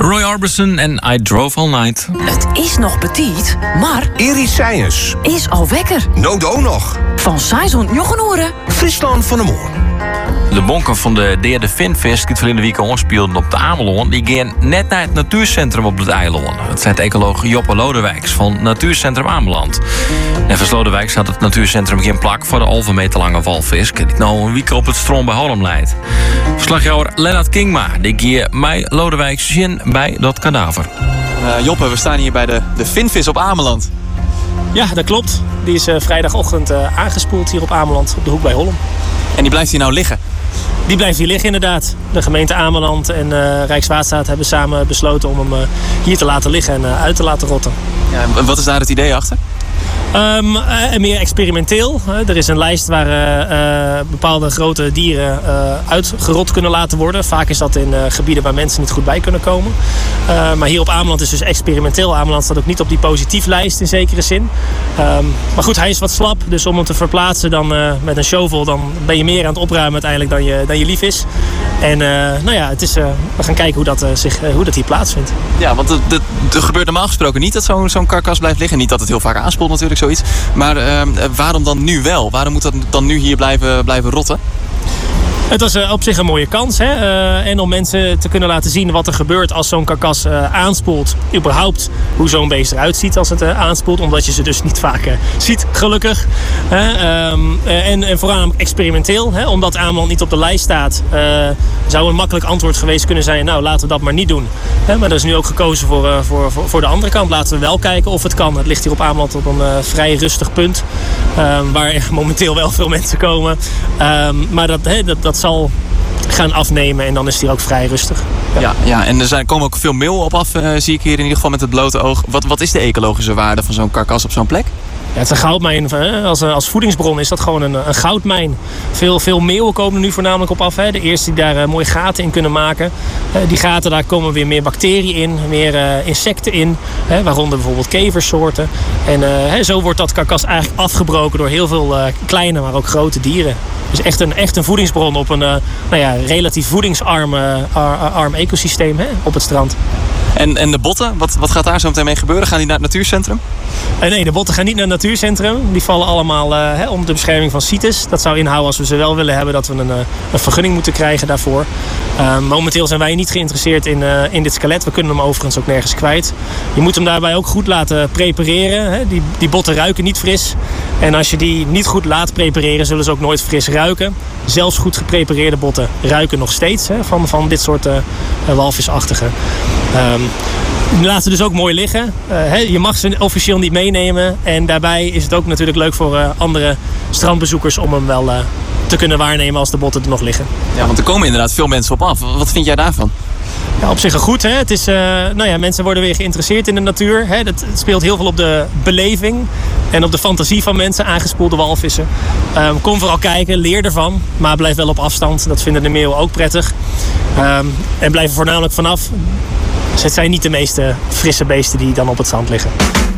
Roy Orbison en I Drove All Night. Het is nog petit, maar Iris Seijes. is al wekker. Nodo nog. Van Saison Jochenoeren. Friesland van de Moor. De bonken van de derde Finvis die verleden week ontspeelden op de Ameloon, die gaan net naar het natuurcentrum op het eiland. Het zei ecoloog Joppe Lodewijks van Natuurcentrum Ameland. En voor Lodewijks had het natuurcentrum geen plak voor de 1,5 meter lange walvis die nou een week op het stroom bij Holm leidt. Verslagjouwer Lennart Kingma die hier mij Lodewijks zien bij dat kadaver. Joppe, we staan hier bij de Finvis op Ameland. Ja, dat klopt. Die is vrijdagochtend aangespoeld hier op Ameland, op de hoek bij Holm. En die blijft hier nou liggen? Die blijft hier liggen inderdaad. De gemeente Ameland en Rijkswaterstaat hebben samen besloten om hem hier te laten liggen en uit te laten rotten. Ja, en wat is daar het idee achter? Meer experimenteel. Er is een lijst waar bepaalde grote dieren uitgerot kunnen laten worden. Vaak is dat in gebieden waar mensen niet goed bij kunnen komen. Maar hier op Ameland is dus experimenteel. Ameland staat ook niet op die positieflijst in zekere zin. Maar goed, hij is wat slap. Dus om hem te verplaatsen dan, met een shovel, dan ben je meer aan het opruimen uiteindelijk dan je lief is. En we gaan kijken hoe dat hier plaatsvindt. Ja, want het gebeurt normaal gesproken niet dat zo'n karkas blijft liggen. Niet dat het heel vaak aanspoelt natuurlijk, zoiets. Maar waarom dan nu wel? Waarom moet dat dan nu hier blijven rotten? Het was op zich een mooie kans. Hè? En om mensen te kunnen laten zien wat er gebeurt als zo'n karkas aanspoelt. Überhaupt hoe zo'n beest eruit ziet als het aanspoelt. Omdat je ze dus niet vaak ziet, gelukkig. En vooral experimenteel. Hè? Omdat Ameland niet op de lijst staat. Zou een makkelijk antwoord geweest kunnen zijn. Nou, laten we dat maar niet doen. Maar er is nu ook gekozen voor de andere kant. Laten we wel kijken of het kan. Het ligt hier op Ameland op een vrij rustig punt. Waar momenteel wel veel mensen komen. Maar dat zal gaan afnemen en dan is het hier ook vrij rustig. Ja, en komen ook veel meel op af, zie ik hier in ieder geval met het blote oog. Wat is de ecologische waarde van zo'n karkas op zo'n plek? Ja, het is een goudmijn. Als voedingsbron is dat gewoon een goudmijn. Veel meeuwen komen er nu voornamelijk op af. Hè. De eerste die daar mooie gaten in kunnen maken. Die gaten, daar komen weer meer bacteriën in. Meer insecten in. Waaronder bijvoorbeeld keversoorten. En zo wordt dat karkas eigenlijk afgebroken door heel veel kleine, maar ook grote dieren. Dus echt een voedingsbron op een relatief voedingsarm ecosysteem op het strand. En de botten, wat gaat daar zo meteen mee gebeuren? Gaan die naar het natuurcentrum? Nee, de botten gaan niet naar het natuurcentrum. Die vallen allemaal onder de bescherming van CITES. Dat zou inhouden als we ze wel willen hebben dat we een vergunning moeten krijgen daarvoor. Momenteel zijn wij niet geïnteresseerd in dit skelet. We kunnen hem overigens ook nergens kwijt. Je moet hem daarbij ook goed laten prepareren. Hè. Die botten ruiken niet fris. En als je die niet goed laat prepareren, zullen ze ook nooit fris ruiken. Zelfs goed geprepareerde botten ruiken nog steeds van dit soort walvisachtigen. Die laten dus ook mooi liggen. Je mag ze officieel niet meenemen. En daarbij is het ook natuurlijk leuk voor andere strandbezoekers om hem wel te kunnen waarnemen als de botten er nog liggen. Ja, want er komen inderdaad veel mensen op af. Wat vind jij daarvan? Ja, op zich goed. Hè? Het is, mensen worden weer geïnteresseerd in de natuur. Hè? Het speelt heel veel op de beleving en op de fantasie van mensen, aangespoelde walvissen. Kom vooral kijken, leer ervan, maar blijf wel op afstand. Dat vinden de meeuwen ook prettig. En blijf er voornamelijk vanaf. Het zijn niet de meeste frisse beesten die dan op het strand liggen.